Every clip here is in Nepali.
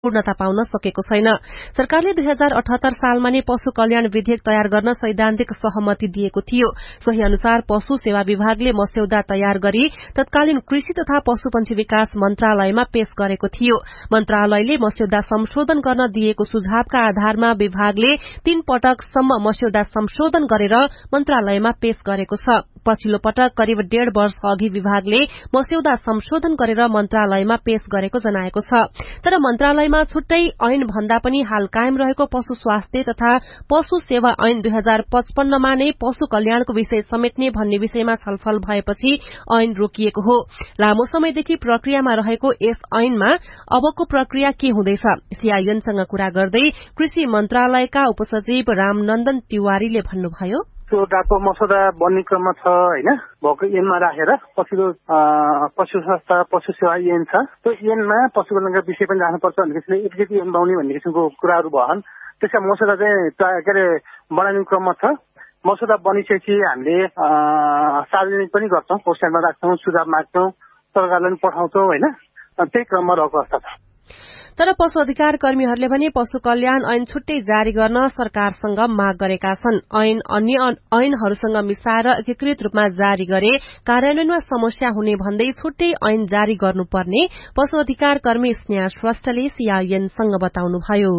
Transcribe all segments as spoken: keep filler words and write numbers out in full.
पूर्णता पाउन सकेको छैन। सरकारले दुई हजार अठहत्तर सालमा नै पशु कल्याण विधेयक तयार गर्न सैद्धान्तिक सहमति दिएको थियो। सोही अनुसार पशु सेवा विभागले मस्यौदा तयार गरी तत्कालीन कृषि तथा पशुपन्छी विकास मन्त्रालयमा पेश गरेको थियो। मन्त्रालयले मस्यौदा संशोधन गर्न दिएको सुझावका आधारमा विभागले तीन पटकसम्म मस्यौदा संशोधन गरेर मन्त्रालयमा पेश गरेको छ। पछिल्लो पटक करिब डेढ़ वर्ष अघि विभागले मस्यौदा संशोधन गरेर मन्त्रालयमा पेश गरेको जनाएको छ। तर मन्त्रालयमा छुट्टै ऐन भन्दा पनि हाल कायम रहेको पशु स्वास्थ्य तथा पशु सेवा ऐन दुई हजार पचपन्नमा नै पशु कल्याणको विषय समेट्ने भन्ने विषयमा छलफल भएपछि ऐन रोकिएको हो। लामो समयदेखि प्रक्रियामा रहेको यस ऐनमा अबको प्रक्रिया के हुँदैछ? सीआईएनसँग कुरा गर्दै कृषि मन्त्रालयका उपसचिव रामनन्दन तिवारीले भन्नुभयो, मस्यौदाको मसौदा बन्ने क्रममा छ होइन, भएको ऐनमा राखेर पछिल्लो पशु स्वास्थ्य पशु सेवा ऐन छ, त्यो ऐनमा पशु कल्याणका विषय पनि राख्नुपर्छ भन्ने किसिमले एकचोटि ऐन बनाउने भन्ने किसिमको कुराहरू भएन। त्यसका मसौदा चाहिँ के अरे बनाउने क्रममा छ। मसौदा बनिसकेपछि हामीले सार्वजनिक पनि गर्छौँ, पोस्टरमा राख्छौँ, सुझाव माग्छौँ, सरकारलाई पनि पठाउँछौँ होइन, त्यही क्रममा रहेको अवस्था छ। तर पशु अधिकार कर्मीहरूले भने पशु कल्याण ऐन छुट्टै जारी गर्न सरकारसँग माग गरेका छन्। ऐन अन्य ऐनहरूसँग मिसाएर एकीकृत रूपमा जारी गरे कार्यान्वयनमा समस्या हुने भन्दै छुट्टै ऐन जारी गर्नुपर्ने पशु अधिकार कर्मी स्नेहा श्रेष्ठले सीआईएनसँग बताउनुभयो।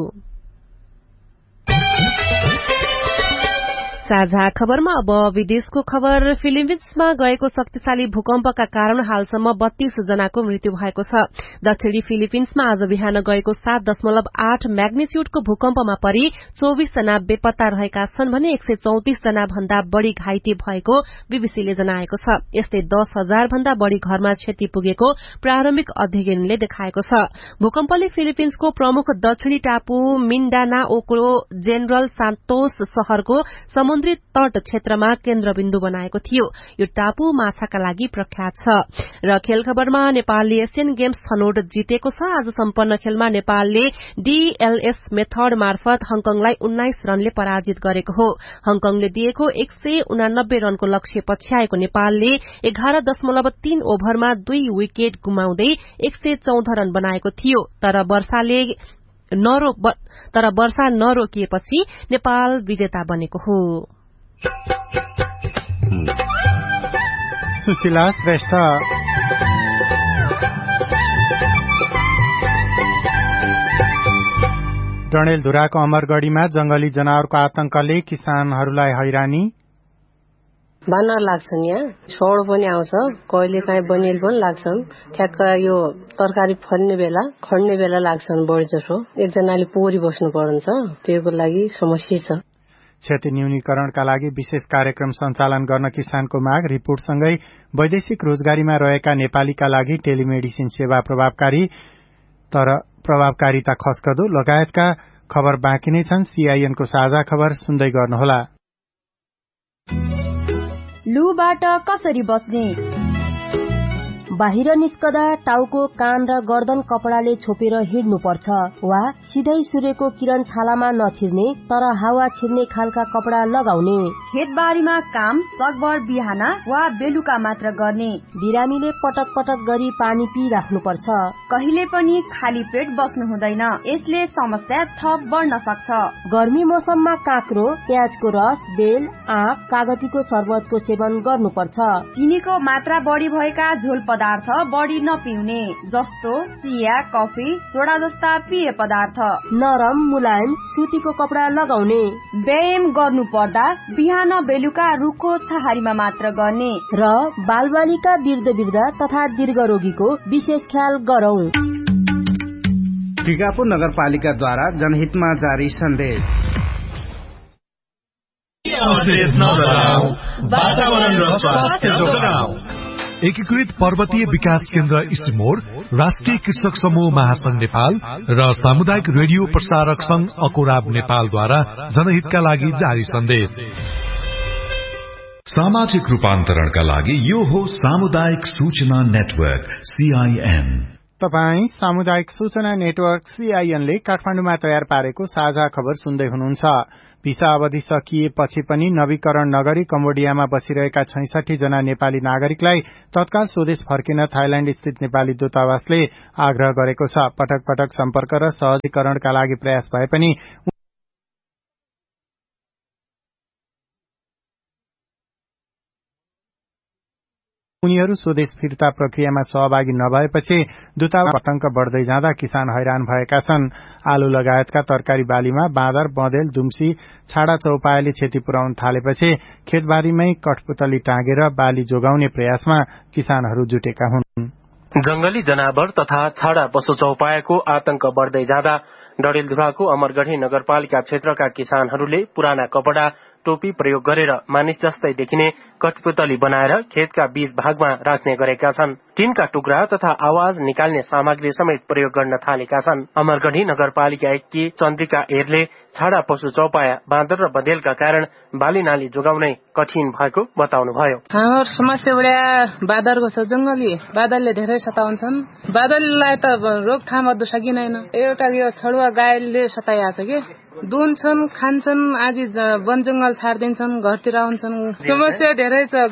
साझा खबरमा अब विदेशको खबर। फिलिपिन्समा गएको शक्तिशाली भूकम्पका कारण हालसम्म बत्तीस जनाको मृत्यु भएको छ। दक्षिणी फिलिपिन्समा आज बिहान गएको सात दशमलव आठ म्याग्निच्यूडको भूकम्पमा परि चौविस जना बेपत्ता रहेका छन् भने एक सय चौतिस जना भन्दा बढ़ी घाइते भएको बीबीसीले जनाएको छ। यस्तै दस हजार भन्दा बढ़ी घरमा क्षति पुगेको प्रारम्भिक अध्ययनले देखाएको छ। भूकम्पले फिलिपिन्सको प्रमुख दक्षिणी टापु मिन्डानाओको जेनरल सान्तोस शहरको समुद्री तट क्षेत्रमा केन्द्रबिन्दु बनाएको थियो। यो टापु माछाका लागि प्रख्यात छ। र खेल खबरमा नेपालले एशियन गेम्स छनौट जितेको छ। आज सम्पन्न खेलमा नेपालले डीएलएस मेथड मार्फत हङकङलाई उन्नाइस रनले पराजित गरेको हो। हङकङले दिएको एक सय उनानब्बे रनको लक्ष्य पछ्याएको नेपालले एघार दशमलव तीन ओभरमा दुई विकेट गुमाउँदै एक सय चौध रन बनाएको थियो। तर वर्षाले नरो तर वर्षा नरोकिएपछि नेपाल विजेता बनेको हो। सुशीला श्रेष्ठ। डडेलधुराको अमरगढ़ीमा जंगली जनावरको आतंकले किसानहरूलाई हैरानी। बानर लाग्छन्, यहाँ छोड पनि आउँछ, कहिले काहीँ बनिल पनि लाग्छन्। ठ्याक्क यो तरकारी फल्ने बेला खड्ने बेला लाग्छन् बढी जसो। एकजनाले पोरी बस्नु पर्छ, त्यसको लागि समस्या छ। क्षति न्यूनीकरणका लागि विशेष कार्यक्रम सञ्चालन गर्न किसानको माग। रिपोर्टसँगै वैदेशिक रोजगारीमा रहेका नेपालीका लागि टेलिमेडिसिन सेवा प्रभावकारी तर प्रभावकारिता खस्कदो लगायतका खबर बाँकी नै छन्। सीआईएनको साझा खबर सुन्दै गर्नुहोला। लुबाट कसरी बच्ने? बाहिर निस्कदा टाउको, कान र गर्दन कपडाले छोपेर हिँड्नुपर्छ वा सिधै सूर्यको किरण छालामा नछिर्ने तर हावा छिर्ने खालका कपडा लगाउने। खेतबारीमा काम सकभर बिहान वा बेलुका मात्र गर्ने। बिरामीले पटक पटक गरी पानी पिइराख्नुपर्छ। कहिले पनि खाली पेट बस्नु हुँदैन, यसले समस्या थप बढ्न सक्छ। गर्मी मौसममा काँक्रो, प्याजको रस, बेल, आँप, कागतीको शरबतको सेवन गर्नुपर्छ। चिनीको मात्रा बढ़ी भएका झोल पदार्थ बढी नपिउने, जस्तो चिया, कफी, सोडा जस्ता पेय पदार्थ। नरम मुलायम सुतीको कपडा लगाउने। व्यायाम गर्नु पर्दा बिहान बेलुका रुखको छहारीमा मात्र गर्ने। र बालबालिका, वृद्ध वृद्ध तथा दीर्घ रोगीको विशेष ख्याल गरौं। टिकापुर नगरपालिकाद्वारा जनहितमा जारी सन्देश। वातावरण र स्वास्थ्य जोगाऊ। एकीकृत पर्वतीय विकास केन्द्र इसिमोर, राष्ट्रिय कृषक समूह महासंघ नेपाल र सामुदायिक रेडियो प्रसारक संघ अकोराब नेपालद्वारा जनहितका लागि जारी सन्देश। सामाजिक रूपान्तरणका लागि यो हो सामुदायिक सूचना नेटवर्क सीआईएन। तपाई सामुदायिक सूचना नेटवर्क सीआईएनले काठमाडौँमा तयार पारेको साझा खबर सुन्दै हुनुहुन्छ। भिसा अवधि सकिएपछि पनि नवीकरण नगरी कम्बोडियामा बसिरहेका छैसठी जना नेपाली नागरिकलाई तत्काल स्वदेश फर्किन थाइल्याण्ड स्थित नेपाली दूतावासले आग्रह गरेको छ। पटक पटक सम्पर्क र सहजीकरणका लागि प्रयास भए पनि उनीहरू स्वदेश फिर्ता प्रक्रियामा सहभागी नभएपछि दूतावास आतंक बढ़दै जाँदा किसान हैरान भएका छन्। आलु लगायतका तरकारी बालीमा बाँदर, बँदेल, दुम्सी, छाडा चौपायाले क्षति पुर्याउन थालेपछि खेतबारीमै कठपुतली टाँगेर बाली जोगाउने प्रयासमा किसानहरू जुटेका हुन्। जंगली जनावर तथा छाडा पशु चौपायाको आतंक बढ़दै जाँदा डडेलधुराको अमरगढी नगरपालिका क्षेत्रका किसानहरूले पुराना कपड़ा, टोपी प्रयोग गरेर मानिस जस्तै देखिने कठपुतली बनाएर खेतका बीच भागमा राख्ने गरेका छन्। टिनका टुक्रा तथा आवाज निकाल्ने सामग्री समेत प्रयोग गर्न थालेका छन्। अमरगढी नगरपालिका एककी चन्द्रिका एरले छाडा पशु चौपाया, बाँदर र बँदेलका कारण बाली नाली जोगाउनै कठिन भएको बताउनुभयो। हाम्रो समस्या उडा बाँदरको छ। जंगली बाँदरले धेरै सताउँछन्। बाँदरलाई त रोकथाम अझ सकिँदैन। एउटा यो छडुवा गाईले सताइरहेछ कि दुन्छन्, खान्छन्, आज वन जंगल छाड्दिन्छन्, घरतिर आउँछन्। समस्या धेरै छ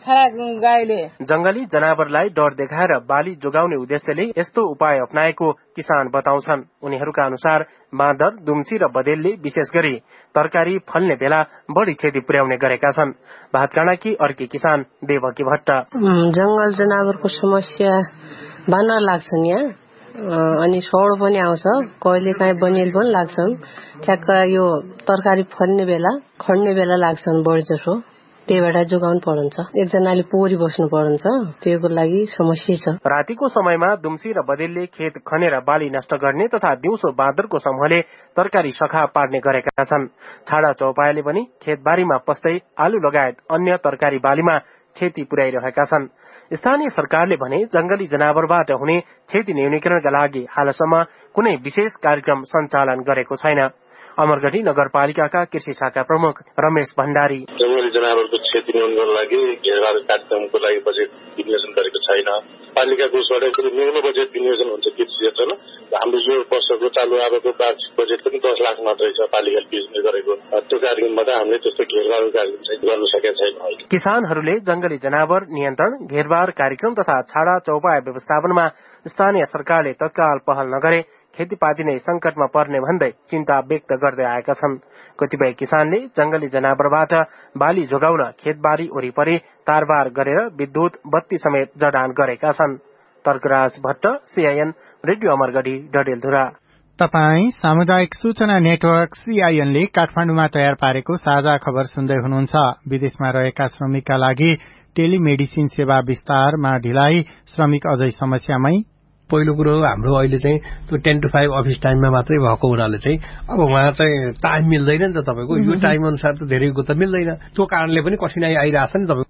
गाईले। जंगली जनावरलाई डर देखाएर बाली जोगाउने उद्देश्यले यस्तो उपाय अपनाएको किसान बताउँछन्। उनीहरूका अनुसार बाँदर, दुम्सी र बँदेलले विशेष गरी तरकारी फल्ने बेला बढ़ी क्षति पुर्याउने गरेका छन्। भातकाँडाकी अर्की किसान देवकी भट्ट। जंगल जनावरको समस्या बानर लाग्छन् यहाँ, अनि सौड पनि आउँछ, कहिले काहीँ बनिल पनि लाग्छन्। ठ्याक्क यो तरकारी फल्ने बेला, खड्ने बेला लाग्छन् बढी जसो। त्यहीबाट जोगाउनु पर्छ। एकजनाले पोरी बस्नु पर्छ, त्यसको लागि समस्या छ। रातिको समयमा दुम्सी र बँदेलले खेत खनेर बाली नष्ट गर्ने तथा दिउँसो बाँदरको समूहले तरकारी सखा पार्ने गरेका छन्। छाडा चौपायाले पनि खेतबारीमा पस्दै आलु लगायत अन्य तरकारी बालीमा क्षति पुर्याइरहेका छन्। स्थानीय सरकारले भने जंगली जनावरबाट हुने क्षति न्यूनीकरणका लागि हालसम्म कुनै विशेष कार्यक्रम सञ्चालन गरेको छैन। अमरगढी नगरपालिकाका कृषि शाखा प्रमुख रमेश भण्डारी। जंगली जनावरको क्षति न्यूनीकरणको लागि घेरबार कार्यक्रमको लागि बजेट विनियोजन गरेको छैन। पालिकाको सडक न्यून बजेट विनियोजन हुन्छ कृषि क्षेत्रमा। हाम्रो यो वर्षको चालु आएको वार्षिक बजेट पनि दस लाख मात्रै छ पालिकाले विनियोजन गरेको। त्यो कार्यक्रमबाट हामीले त्यस्तो घेरबार कार्यक्रम चाहिँ गर्न सकेका छैनौँ। किसानहरूले जंगली जनावर नियन्त्रण, घेरबार कार्यक्रम तथा छाडा चौपाया व्यवस्थापनमा स्थानीय सरकारले तत्काल पहल नगरे खेतीपाती नै संकटमा पर्ने भन्दै चिन्ता व्यक्त गर्दै आएका छन्। कतिपय किसानले जंगली जनावरबाट बाली जोगाउन खेतबारी वरिपरि तारबार गरेर विद्युत बत्ती समेत जडान गरेका छन्। Tarkaraj Bhatt, CIN radio Amargadhi, Dadeldhura. तपाई सामुदायिक सूचना नेटवर्क सीआईएनले काठमाडौँमा तयार पारेको साझा खबर सुन्दै हुनुहुन्छ। विदेशमा रहेका श्रमिकका लागि टेलिमेडिसिन सेवा विस्तारमा ढिलाइ, श्रमिक अझै समस्यामै। पहिलो कुरो हाम्रो अहिले चाहिँ त्यो टेन टू फाइभ अफिस टाइममा मात्रै भएको हुनाले चाहिँ अब उहाँ चाहिँ टाइम मिल्दैन नि त तपाईँको। यो टाइम अनुसार त धेरैको त मिल्दैन। त्यो कारणले पनि कठिनाई आइरहेछ नि तपाईँको।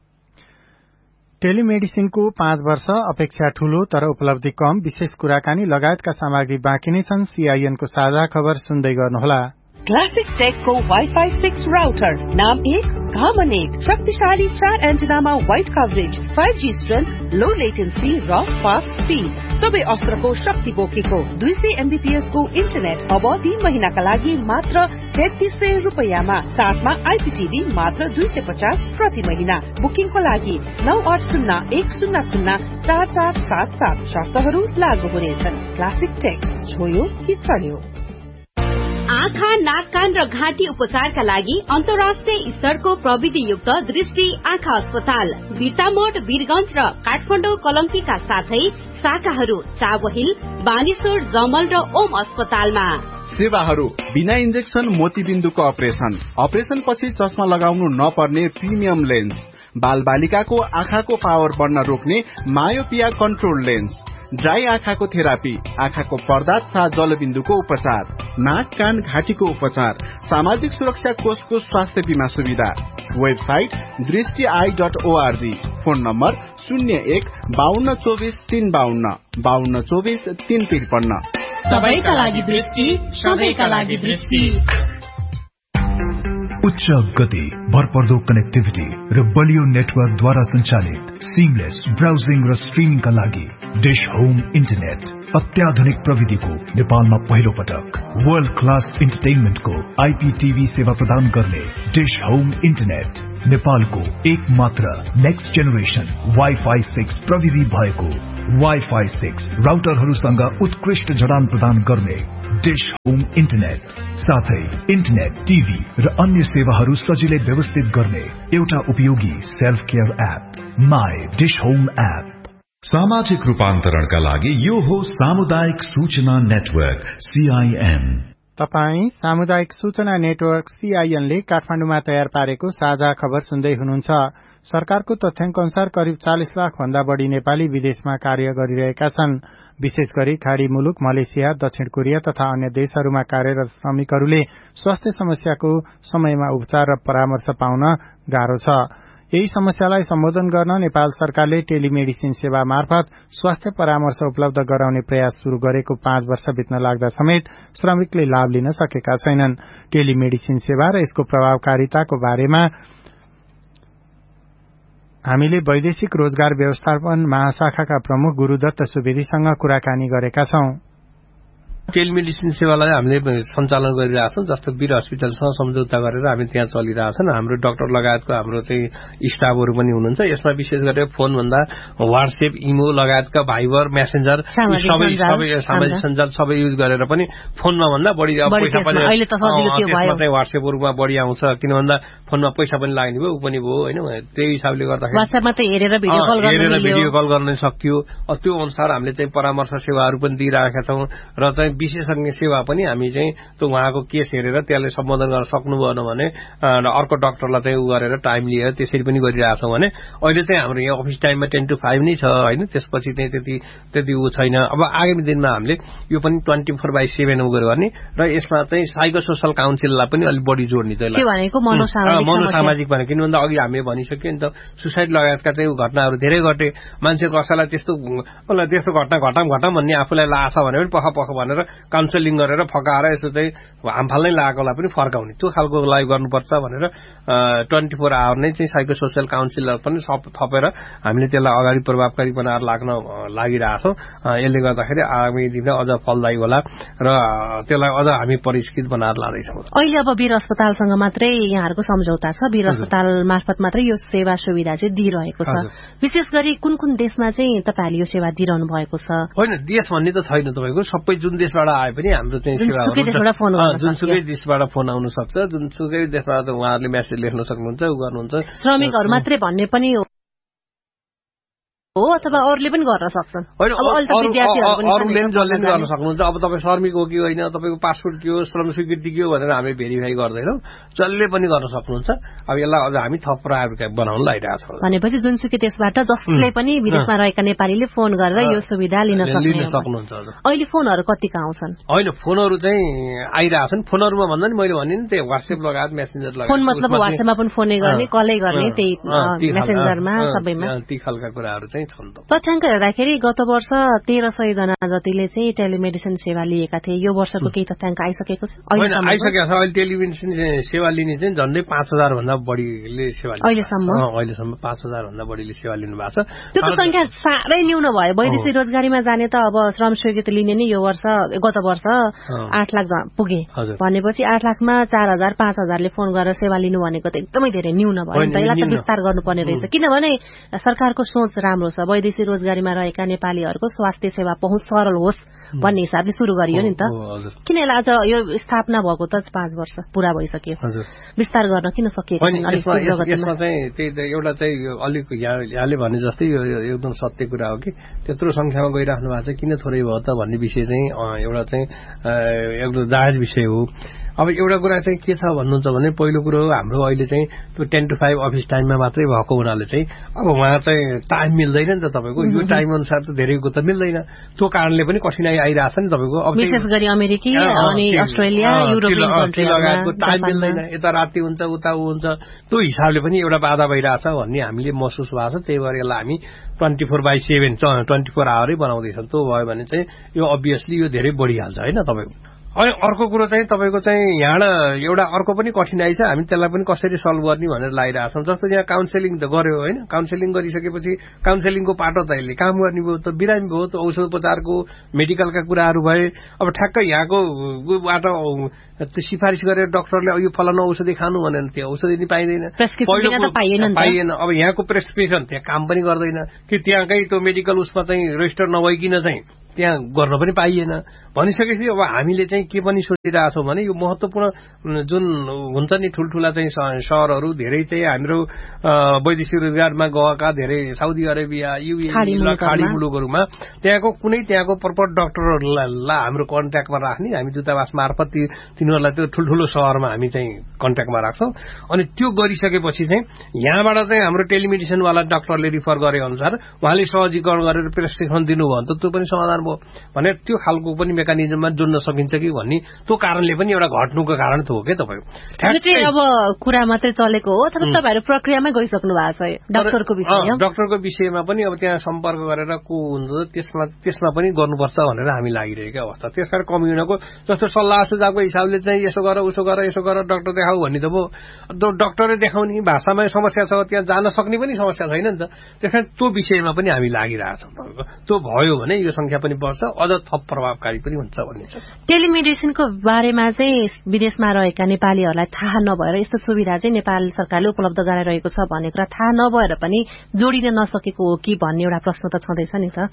टेलिमेडिसिनको पाँच वर्ष अपेक्षा ठूलो तर उपलब्धि कम, विशेष कुराकानी लगायतका सामग्री बाँकी नै छन्। सीआईएनको साझा खबर सुन्दै गर्नुहोला। क्लासिक टेकको वाइफाई सिक्स राउटर, नाम एक काम अनेक, शक्तिशाली चार एन्टेनामा wide coverage, five G strength, लो लेटेन्सी र फास्ट स्पीड, सबै अस्त्रको शक्ति बोकेको, दुई सय एमबीपीएस को इन्टरनेट अब तीन महिनाका लागि मात्र तेत्तीस सय रुपियाँमा, साथमा आइपीटीभी मात्र दुई सय पचास प्रति महिना। बुकिङको लागि नौ आठ शून्य एक शून्य शून्य चार चार सात सात, शर्तहरू लागू हुनेछन्। क्लासिक टेक, छोयो कि चल्यो। आँखा, नाक, कान र घाँटी उपचारका लागि अन्तर्राष्ट्रिय स्तरको प्रविधियुक्त दृष्टि आँखा अस्पताल, बिर्तामोड, वीरगंज र काठमाडौँ कलंकीका साथै शाखाहरू चावहिल, बानेश्वर, जमल र ओम अस्पतालमा। सेवाहरू बिना इन्जेक्सन मोतीबिन्दुको अपरेशन, अपरेशन पछि चस्मा लगाउनु नपर्ने प्रिमियम लेन्स, बाल बालिकाको आँखाको पावर बढ्न रोक्ने मायोपिया कन्ट्रोल लेन्स, ड्राई आँखाको थेरापी, आँखाको पर्दा तथा जलबिन्दुको उपचार, नाक, कान, घाँटीको उपचार, सामाजिक सुरक्षा कोषको स्वास्थ्य बीमा सुविधा। वेबसाइट दृष्टि I dot ORG, phone number शून्य एक बाहन्न चौबिस तीन बाहन्न बाहन्न चौबिस तीन त्रिपन्न। सबैका लागि दृष्टि, सबैका लागि दृष्टि। उच्च गति, भरपर्दो कनेक्टिभिटी र बलियो नेटवर्कद्वारा सञ्चालित सिमलेस ब्राउजिङ र स्ट्रिमिङका लागि डिश होम इन्टरनेट अत्याधुनिक प्रविधिको नेपालमा पहिलो पटक वर्ल्ड क्लास इन्टरटेनमेन्टको आईपीटीभी सेवा प्रदान गर्ने डिश होम इन्टरनेट नेपालको एक मात्र नेक्स्ट जेनेरेसन वाइफाई सिक्स प्रविधि भएको वाइफाई सिक्स राउटरहरूसँग उत्कृष्ट जडान प्रदान गर्ने डिश होम इन्टरनेट साथै इन्टरनेट टिभी र अन्य सेवाहरू सजिलै व्यवस्थित गर्ने एउटा उपयोगी self care app my dish home app. सामाजिक रूपान्तरणका लागि यो हो सामुदायिक सूचना नेटवर्क सीआईएन। तपाई सामुदायिक सूचना नेटवर्क सीआईएन ले काठमाडौँमा तयार पारेको साझा खबर सुन्दै हुनुहुन्छ। सरकारको तथ्याङ्क अनुसार करिब चालिस लाख भन्दा बढ़ी नेपाली विदेशमा कार्य गरिरहेका छन्। विशेष गरी खाड़ी मुलुक मलेसिया, दक्षिण कोरिया तथा अन्य देशहरूमा कार्यरत श्रमिकहरूले स्वास्थ्य समस्याको समयमा उपचार र परामर्श पाउन गाह्रो छ। यही समस्यालाई सम्बोधन गर्न नेपाल सरकारले टेलिमेडिसिन सेवा मार्फत स्वास्थ्य परामर्श उपलब्ध गराउने प्रयास शुरू गरेको पाँच वर्ष बित्न लाग्दा समेत श्रमिकले लाभ लिन सकेका छैनन्। टेलिमेडिसिन सेवा र यसको प्रभावकारिताको बारेमा हामीले वैदेशिक रोजगार व्यवस्थापन महाशाखाका प्रमुख गुरूदत्त सुवेदीसँग कुराकानी गरेका छौं। टेलिमेडिसिन सेवालाई हामीले सञ्चालन गरिरहेछौँ। जस्तो वीर हस्पिटलसँग सम्झौता गरेर हामी त्यहाँ चलिरहेछन्। हाम्रो डाक्टर लगायतको हाम्रो चाहिँ स्टाफहरू पनि हुनुहुन्छ। यसमा विशेष गरेर फोन भन्दा व्हाट्सएप, इमो लगायतका भाइबर, मेसेन्जर सबै सबै सामाजिक सञ्जाल सबै युज गरेर पनि फोनमा भन्दा बढी पैसा पनि त्यसमा चाहिँ व्हाट्सएपहरूमा बढी आउँछ। किन भन्दा फोनमा पैसा पनि लाग्ने भयो ऊ पनि भयो होइन। त्यही हिसाबले गर्दाखेरि हेरेर भिडियो कल गर्न सकियो। त्यो अनुसार हामीले चाहिँ परामर्श सेवाहरू पनि दिइरहेका छौँ र चाहिँ विशेषज्ञ सेवा पनि हामी चाहिँ त्यो उहाँको केस हेरेर त्यसलाई सम्बोधन गर्न सक्नु भएन भने अर्को डाक्टरलाई चाहिँ उ गरेर टाइम लिएर त्यसरी पनि गरिरहेछौँ भने अहिले चाहिँ हाम्रो यहाँ अफिस टाइममा टेन टू फाइभ नै छ होइन। त्यसपछि चाहिँ त्यति त्यति ऊ छैन। अब आगामी दिनमा हामीले यो पनि ट्वेन्टी फोर बाई सेभेन उ गर्ने र यसमा चाहिँ साइको सोसल काउन्सिललाई पनि अलिक बढी जोड्ने चाहिँ मनोसामाजिक भने किन भन्दा अघि हामीले भनिसक्यो नि त सुसाइड लगायतका चाहिँ घटनाहरू धेरै घटे। मान्छे कसैलाई त्यस्तो त्यस्तो घटना घटाम घटाम भन्ने आफूलाई लाग्छ भने पनि पख पख भनेर काउन्सिलिङ गरेर फकाएर यसो चाहिँ हामफाल नै लागेकोलाई पनि फर्काउने त्यो खालको लागि गर्नुपर्छ भनेर ट्वेन्टी फोर आवर नै चाहिँ साइको सोसियल काउन्सिलर पनि थपेर हामीले त्यसलाई अगाडि प्रभावकारी बनाएर लाग्न लागिरहेछौँ। यसले गर्दाखेरि आगामी दिनमा अझ फलदायी होला र त्यसलाई अझ हामी परिष्कृत बनाएर लाँदैछौँ। अहिले अब वीर अस्पतालसँग मात्रै यहाँहरूको सम्झौता छ। वीर अस्पताल मार्फत मात्रै यो सेवा सुविधा चाहिँ दिइरहेको छ। विशेष गरी कुन कुन देशमा चाहिँ तपाईँहरूले यो सेवा दिइरहनु भएको छ? होइन देश भन्ने त छैन तपाईँको सबै जुन देशबाट आए पनि हाम्रो चाहिँ सेवा जुनसुकै देशबाट फोन आउन सक्छ। जुनसुकै देशबाट उहाँहरूले मेसेज लेख्न सक्नुहुन्छ उ गर्नुहुन्छ। श्रमिकहरू मात्रै भन्ने पनि हो अथवा अरूले पनि गर्न सक्छन्? अरूले पनि जसले पनि गर्न सक्नुहुन्छ। अब तपाईँ श्रमिक हो कि होइन, तपाईँको पासपोर्ट के हो, श्रम स्वीकृति के हो भनेर हामी भेरिफाई गर्दैनौँ। जसले पनि गर्न सक्नुहुन्छ। अब यसलाई अझ हामी थप प्रायोरिटी बनाउन लागिरहेका छौँ। भनेपछि जुनसुकै देशबाट जसले पनि विदेशमा रहेका नेपालीले फोन गरेर यो सुविधा लिन सक्नुहुन्छ। अहिले फोनहरू कतिका आउँछन्? होइन फोनहरू चाहिँ आइरहेछन्। फोनहरूमा भन्दा नि मैले भने नि त्यही व्हाट्सएप लगायत मेसेन्जर लगायत फोन मतलब व्हाट्सएपमा पनि फोनै गर्ने कलै गर्ने त्यही मेसेन्जरमा सबैमा ती खालका कुराहरू चाहिँ तथ्याङ्क हेर्दाखेरि गत वर्ष तेह्र सय जना जतिले चाहिँ टेलिमेडिसिन सेवा लिएका थिए। यो वर्षको केही तथ्याङ्क आइसकेको छ? आइसकेको छ। अहिले टेलिमेडिसिन सेवा लिने चाहिँ झन्डै पाँच हजार भन्दा बढ़ीले सेवा अहिलेसम्म अहिलेसम्म पाँच हजार भन्दा बढ़ीले सेवा लिनु भएको छ। त्यो त संख्या साह्रै न्यून भयो। वैदेशिक रोजगारीमा जाने त अब श्रम स्वीकृति लिने नि यो वर्ष गत वर्ष आठ लाख पुगे भनेपछि आठ लाखमा चार हजार पाँच हजारले फोन गरेर सेवा लिनु भनेको त एकदमै धेरै न्यून भयो। यसलाई त विस्तार गर्नुपर्ने रहेछ। किनभने सरकारको सोच राम्रो छ। वैदेशिक रोजगारीमा रहेका नेपालीहरूको स्वास्थ्य सेवा पहुँच सरल होस् भन्ने हिसाबले शुरू गरियो नि त। किन यसलाई आज यो स्थापना भएको त पाँच वर्ष पूरा भइसक्यो, विस्तार गर्न किन सकिएको छैन? यसमा चाहिँ त्यही एउटा चाहिँ अलिक यहाँले भने जस्तै यो एकदम सत्य कुरा हो कि त्यत्रो संख्यामा गइराख्नु भएको छ किन थोरै भयो त भन्ने विषय चाहिँ एउटा चाहिँ एकदम जायज विषय हो। अब एउटा कुरा चाहिँ के छ भन्नुहुन्छ भने पहिलो कुरो हाम्रो अहिले चाहिँ त्यो टेन टू फाइभ अफिस टाइममा मात्रै भएको हुनाले चाहिँ अब उहाँ चाहिँ टाइम मिल्दैन नि त तपाईँको। यो टाइम अनुसार त धेरैको त मिल्दैन। त्यो कारणले पनि कठिनाई आइरहेछ नि तपाईँको। अब विशेष गरी अमेरिकी अनि अस्ट्रेलिया युरोपियन कन्ट्रीहरुमा टाइम मिल्दैन। यता राति हुन्छ उता उ हुन्छ त्यो हिसाबले पनि एउटा बाधा भइरहेछ भन्ने हामीले महसुस भएको छ। त्यही भएर यसलाई हामी twenty four by seven twenty four आवरै बनाउँदैछौँ। त्यो भयो भने चाहिँ यो अभियसली यो धेरै बढिहाल्छ होइन तपाईँको। अनि अर्को कुरो चाहिँ तपाईँको चाहिँ यहाँ एउटा अर्को पनि कठिनाइ छ, हामी त्यसलाई पनि कसरी सल्भ गर्ने भनेर लागिरहेको छौँ। जस्तो यहाँ काउन्सेलिङ त गर्यो होइन, काउन्सेलिङ गरिसकेपछि काउन्सेलिङको पाटो त यसले काम गर्ने भयो, त बिरामी भयो, त औषधोपचारको मेडिकलका कुराहरू भए। अब ठ्याक्कै यहाँकोबाट त्यो सिफारिस गरेर डक्टरले यो फलानु औषधि खानु भनेर त्यो औषधि नि पाइँदैन, पाइएन। अब यहाँको प्रेसक्रिप्सन त्यहाँ काम पनि गर्दैन कि त्यहाँकै त्यो मेडिकल उसमा चाहिँ रेजिस्टर नभइकन चाहिँ त्यहाँ गर्न पनि पाइएन भनिसकेपछि अब हामीले चाहिँ के पनि सोचिरहेछौँ भने यो महत्वपूर्ण जुन हुन्छ नि ठुल्ठुला चाहिँ सहरहरू धेरै चाहिँ हाम्रो वैदेशिक रोजगारमा गएका धेरै साउदी अरेबिया युए खाडी मुलुकहरूमा त्यहाँको कुनै त्यहाँको प्रपर डक्टरहरूलाई हाम्रो कन्ट्याक्टमा राख्ने, हामी दूतावास मार्फत तिनीहरूलाई त्यो ठुल्ठुलो सहरमा हामी चाहिँ कन्ट्याक्टमा राख्छौँ। अनि त्यो गरिसकेपछि चाहिँ यहाँबाट चाहिँ हाम्रो टेलिमेडिसिनवाला डक्टरले रिफर गरे अनुसार उहाँले सहजीकरण गरेर प्रेसक्रिप्सन दिनुभयो भने त त्यो पनि समाधान भयो भने त्यो खालको पनि मेकानिजममा जोड्न सकिन्छ कि भन्ने त्यो कारणले पनि एउटा घट्नुको कारण त हो क्या तपाईँ। अब कुरा मात्रै चलेको हो अथवा तपाईँहरू प्रक्रियामै गइसक्नु भएको छ डाक्टरको विषयमा? डाक्टरको विषयमा पनि अब त्यहाँ सम्पर्क गरेर को हुन्छ त्यसमा त्यसमा पनि गर्नुपर्छ भनेर हामी लागिरहेको अवस्था। त्यसकारण कम्युनिटीको जस्तो सल्लाह सुझावको हिसाबले चाहिँ यसो गर उसो गर यसो गर डक्टर देखाऊ भन्ने त भयो, डक्टरले देखाउने भाषामा समस्या छ, त्यहाँ जान सक्ने पनि समस्या छैन नि त। त्यसकारण त्यो विषयमा पनि हामी लागिरहेछौँ। त्यो भयो भने यो संख्या पनि बढ्छ, अझ थप प्रभावकारी पनि हुन्छ भन्ने छ। टेलिमेडिसिनको बारेमा चाहिँ विदेशमा रहेका नेपालीहरूलाई थाहा नभएर यस्तो सुविधा चाहिँ नेपाल सरकारले उपलब्ध गराइरहेको छ भन्ने कुरा थाहा नभएर पनि जोडिन नसकेको हो कि भन्ने एउटा प्रश्न त छँदैछ नि त।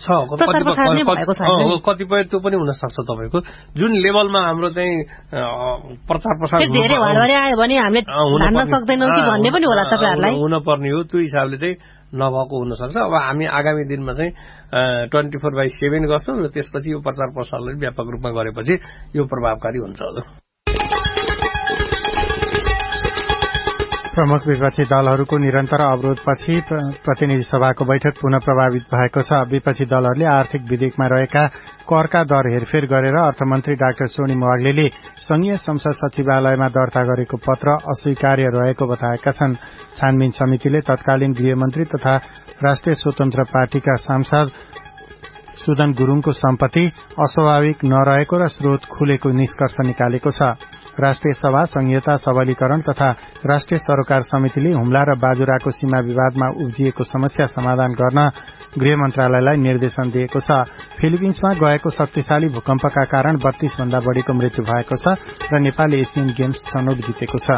कतिपय त्यो पनि हुन सक्छ तपाईँको जुन लेभलमा हाम्रो चाहिँ प्रचार प्रसार धेरै हरहरे आयो भने हामीले धान्न सक्दैनौँ कि भन्ने पनि होला तपाईँहरूलाई। हुनुपर्ने हो, त्यो हिसाबले चाहिँ नभएको हुनसक्छ। अब हामी आगामी दिनमा चाहिँ ट्वेन्टी फोर बाई सेभेन गर्छौँ र त्यसपछि यो प्रचार प्रसारलाई व्यापक रूपमा गरेपछि यो प्रभावकारी हुन्छ। हजुर, प्रमुख विपक्षी दलहरूको निरन्तर अवरोधपछि प्रतिनिधि सभाको बैठक पुनः प्रभावित भएको छ। विपक्षी दलहरूले आर्थिक विधेयकमा रहेका करका दर हेरफेर गरेर अर्थमन्त्री डाक्टर सोनिम वाग्लेले संघीय संसद सचिवालयमा दर्ता गरेको पत्र अस्वीकार्य रहेको बताएका छन्। छानबिन समितिले तत्कालीन गृहमन्त्री तथा राष्ट्रिय स्वतन्त्र पार्टीका सांसद सुदन गुरूङको सम्पत्ति अस्वाभाविक नरहेको र स्रोत खुलेको निष्कर्ष निकालेको छ। राष्ट्रिय सभा संहिता सबलीकरण तथा राष्ट्रिय सरोकार समितिले हुम्ला र बाजुराको सीमा विवादमा उब्जिएको समस्या समाधान गर्न गृह मन्त्रालयलाई निर्देशन दिएको छ। फिलिपिन्समा गएको शक्तिशाली भूकम्पका कारण बत्तीस भन्दा बढ़ीको मृत्यु भएको छ र नेपालले एसियन गेम्स छनौट जितेको छ।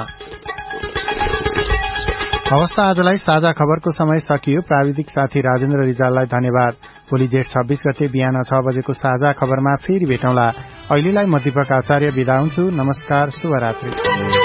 हवस्, आजलाई साझा खबरको समय सकियो। प्राविधिक साथी राजेन्द्र रिजाललाई धन्यवाद। भोलि जेठ छब्बीस गते बिहान छ बजेको साझा खबरमा फेरि भेटौँला। अहिलेलाई म दीपक आचार्य बिदा हुन्छु। नमस्कार, शुभरात्रि।